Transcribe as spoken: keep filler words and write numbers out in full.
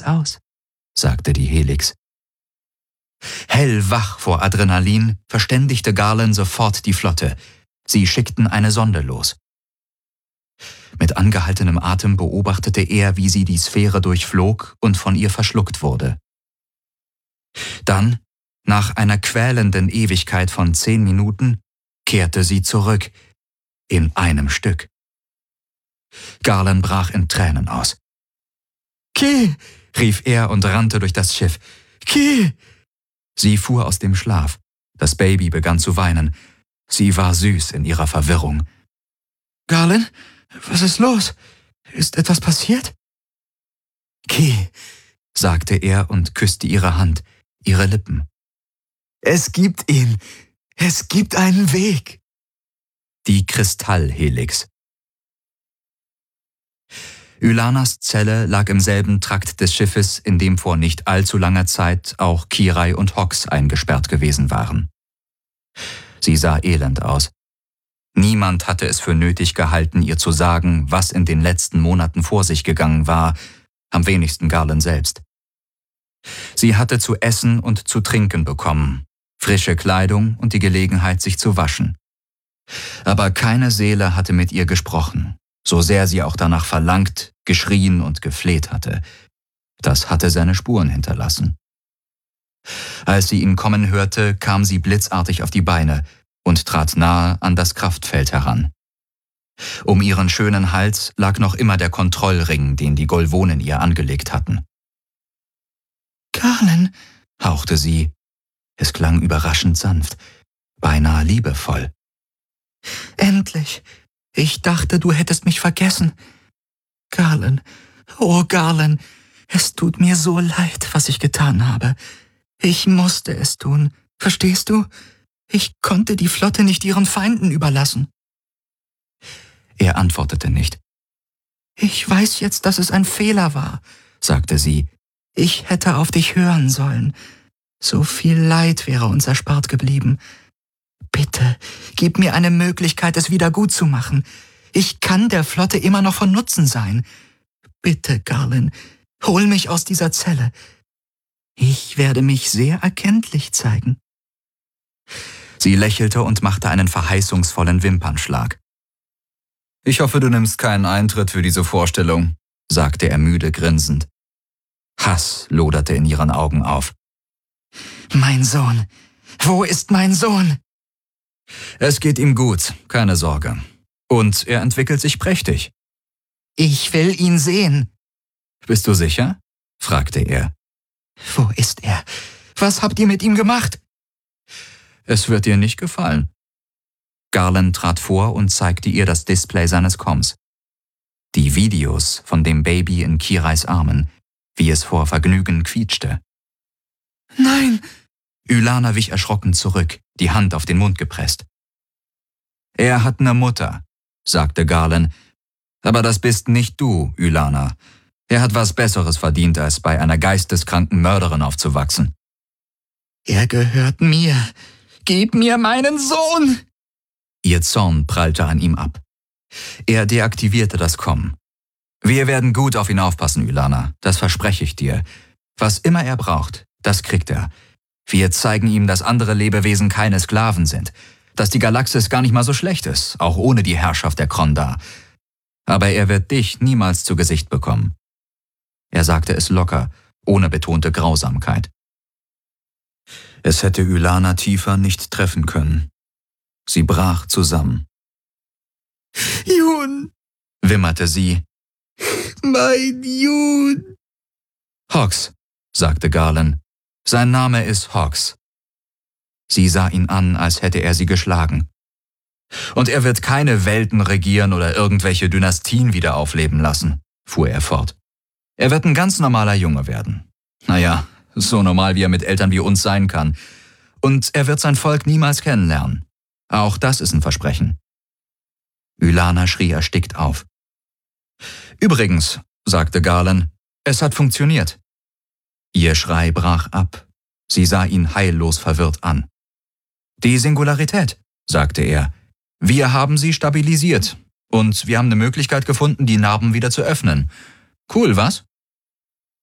aus«, sagte die Helix. Hellwach vor Adrenalin verständigte Garland sofort die Flotte. Sie schickten eine Sonde los. Mit angehaltenem Atem beobachtete er, wie sie die Sphäre durchflog und von ihr verschluckt wurde. Dann, nach einer quälenden Ewigkeit von zehn Minuten, kehrte sie zurück, in einem Stück. Garland brach in Tränen aus. »Kee«, rief er und rannte durch das Schiff. »Kee!« Sie fuhr aus dem Schlaf. Das Baby begann zu weinen. Sie war süß in ihrer Verwirrung. »Garland, was ist los? Ist etwas passiert?« »Kee«, sagte er und küsste ihre Hand, ihre Lippen. »Es gibt ihn. Es gibt einen Weg.« Die Kristallhelix. Ylanas Zelle lag im selben Trakt des Schiffes, in dem vor nicht allzu langer Zeit auch Kirai und Hox eingesperrt gewesen waren. Sie sah elend aus. Niemand hatte es für nötig gehalten, ihr zu sagen, was in den letzten Monaten vor sich gegangen war, am wenigsten Garland selbst. Sie hatte zu essen und zu trinken bekommen, frische Kleidung und die Gelegenheit, sich zu waschen. Aber keine Seele hatte mit ihr gesprochen, so sehr sie auch danach verlangt, geschrien und gefleht hatte. Das hatte seine Spuren hinterlassen. Als sie ihn kommen hörte, kam sie blitzartig auf die Beine und trat nahe an das Kraftfeld heran. Um ihren schönen Hals lag noch immer der Kontrollring, den die Golvonen ihr angelegt hatten. »Garland«, hauchte sie. Es klang überraschend sanft, beinahe liebevoll. »Endlich! Ich dachte, du hättest mich vergessen. Garland, oh Garland, es tut mir so leid, was ich getan habe. Ich musste es tun, verstehst du? Ich konnte die Flotte nicht ihren Feinden überlassen.« Er antwortete nicht. »Ich weiß jetzt, dass es ein Fehler war«, sagte sie. »Ich hätte auf dich hören sollen. So viel Leid wäre uns erspart geblieben. Bitte, gib mir eine Möglichkeit, es wieder gut zu machen. Ich kann der Flotte immer noch von Nutzen sein. Bitte, Garland, hol mich aus dieser Zelle. Ich werde mich sehr erkenntlich zeigen.« Sie lächelte und machte einen verheißungsvollen Wimpernschlag. »Ich hoffe, du nimmst keinen Eintritt für diese Vorstellung«, sagte er müde grinsend. Hass loderte in ihren Augen auf. »Mein Sohn! Wo ist mein Sohn?« »Es geht ihm gut, keine Sorge. Und er entwickelt sich prächtig.« »Ich will ihn sehen.« »Bist du sicher?« fragte er. »Wo ist er? Was habt ihr mit ihm gemacht?« »Es wird dir nicht gefallen.« Garland trat vor und zeigte ihr das Display seines Comms. Die Videos von dem Baby in Kirais Armen, wie es vor Vergnügen quietschte. »Nein!« Ylana wich erschrocken zurück, die Hand auf den Mund gepresst. »Er hat eine Mutter«, sagte Garland. »Aber das bist nicht du, Ylana. Er hat was Besseres verdient, als bei einer geisteskranken Mörderin aufzuwachsen.« »Er gehört mir. Gib mir meinen Sohn!« Ihr Zorn prallte an ihm ab. Er deaktivierte das Comm. »Wir werden gut auf ihn aufpassen, Ylana, das verspreche ich dir. Was immer er braucht, das kriegt er. Wir zeigen ihm, dass andere Lebewesen keine Sklaven sind, dass die Galaxis gar nicht mal so schlecht ist, auch ohne die Herrschaft der Krondar. Aber er wird dich niemals zu Gesicht bekommen.« Er sagte es locker, ohne betonte Grausamkeit. Es hätte Ylana tiefer nicht treffen können. Sie brach zusammen. »Jun«, wimmerte sie. »Mein Jun.« »Hox«, sagte Garland. »Sein Name ist Hox.« Sie sah ihn an, als hätte er sie geschlagen. »Und er wird keine Welten regieren oder irgendwelche Dynastien wieder aufleben lassen«, fuhr er fort. »Er wird ein ganz normaler Junge werden. Naja, so normal, wie er mit Eltern wie uns sein kann. Und er wird sein Volk niemals kennenlernen. Auch das ist ein Versprechen.« Ylana schrie erstickt auf. »Übrigens«, sagte Garland, »es hat funktioniert.« Ihr Schrei brach ab. Sie sah ihn heillos verwirrt an. »Die Singularität«, sagte er. »Wir haben sie stabilisiert. Und wir haben eine Möglichkeit gefunden, die Narben wieder zu öffnen. Cool, was?«